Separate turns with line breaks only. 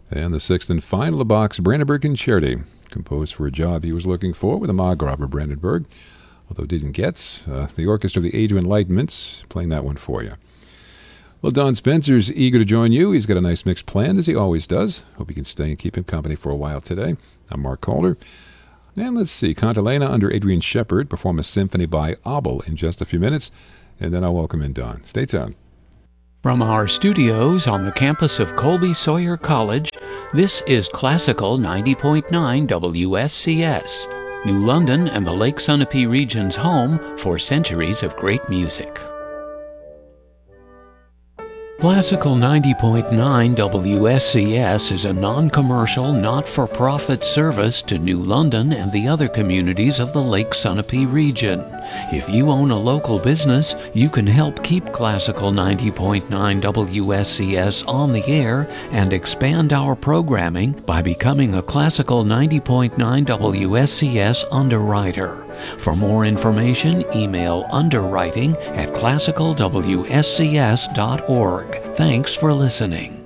And the sixth and final of Bach's Brandenburg Concerti, composed for a job he was looking for with the Markgrafer Brandenburg, although didn't get. The Orchestra of the Age of Enlightenment playing that one for you. Well, Don Spencer's eager to join you. He's got a nice mix planned, as he always does. Hope you can stay and keep him company for a while today. I'm Mark Calder. And let's see, Cantilena under Adrian Shepard perform a symphony by Abel in just a few minutes, and then I'll welcome in Don. Stay tuned.
From our studios on the campus of Colby Sawyer College, this is Classical 90.9 WSCS, New London and the Lake Sunapee region's home for centuries of great music. Classical 90.9 WSCS is a non-commercial, not-for-profit service to New London and the other communities of the Lake Sunapee region. If you own a local business, you can help keep Classical 90.9 WSCS on the air and expand our programming by becoming a Classical 90.9 WSCS underwriter. For more information, email underwriting@classicalwscs.org. Thanks for listening.